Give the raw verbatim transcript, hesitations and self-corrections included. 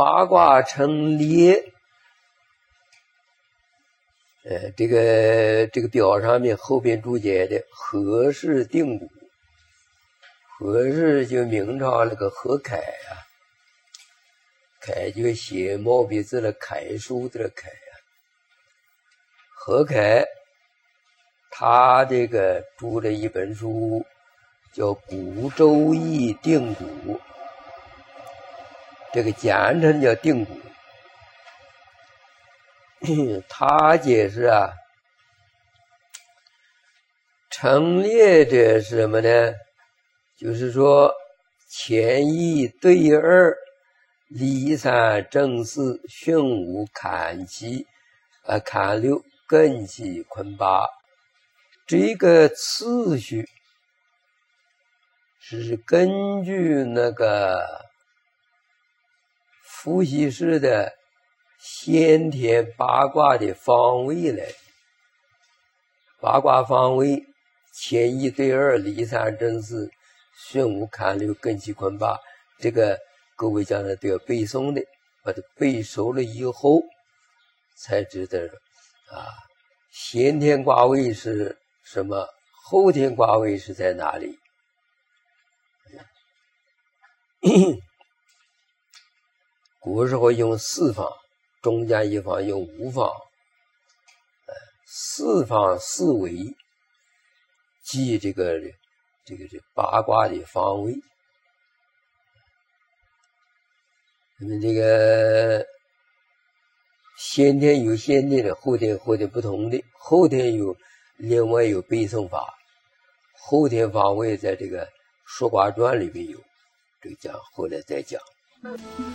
八卦成列。呃，这个这个表上面后边注解的何氏定古，何氏就明朝那个何凯啊，凯就写毛笔字的楷书的楷啊，何凯他这个著了一本书叫《古周易定古》，这个简称叫定古。他解释啊，成列者是什么呢？就是说前一对二，离三正四，巽五坎七，呃坎六，艮七坤八。这个次序是根据那个伏羲氏的先天八卦的方位来，八卦方位前一对二，离三正四，巽五坎六，艮七坤八，这个各位将来都要背诵的，把它背熟了以后才知道啊，先天卦位是什么，后天卦位是在哪里。古时候用四方，中间一方用五方，呃，四方四维记这个这个这八卦的方位。那么这个先天有先天的，后天后天不同的，后天有另外有背诵法，后天方位在这个说卦传里面有，这个讲后来再讲。